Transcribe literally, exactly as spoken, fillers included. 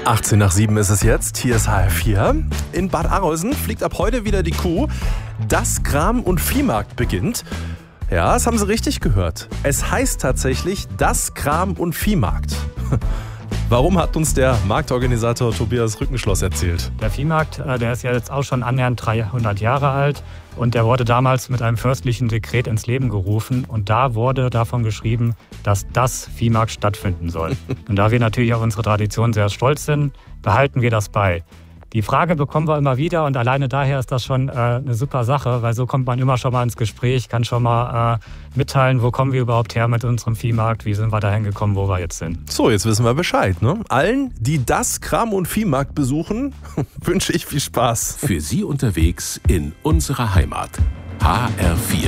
achtzehn nach sieben ist es jetzt. Hier ist H R vier. In Bad Arolsen fliegt ab heute wieder die Kuh. Das Kram- und Viehmarkt beginnt. Ja, das haben Sie richtig gehört. Es heißt tatsächlich das Kram- und Viehmarkt. Warum hat uns der Marktorganisator Tobias Rückenschloss erzählt? Der Viehmarkt, der ist ja jetzt auch schon annähernd dreihundert Jahre alt und der wurde damals mit einem fürstlichen Dekret ins Leben gerufen und da wurde davon geschrieben, dass das Viehmarkt stattfinden soll. Und da wir natürlich auf unsere Tradition sehr stolz sind, behalten wir das bei. Die Frage bekommen wir immer wieder und alleine daher ist das schon äh, eine super Sache, weil so kommt man immer schon mal ins Gespräch, kann schon mal äh, mitteilen, wo kommen wir überhaupt her mit unserem Viehmarkt, wie sind wir dahin gekommen, wo wir jetzt sind. So, jetzt wissen wir Bescheid, ne? Allen, die das Kram- und Viehmarkt besuchen, wünsche ich viel Spaß. Für Sie unterwegs in unserer Heimat. H R vier.